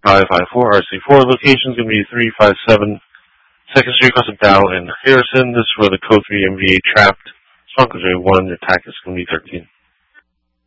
554 RC4. Location is going to be 357 2nd Street across the Dow in Harrison. This is where the code 3 MVA trapped. Smoke is 1. Attack is going to be 13.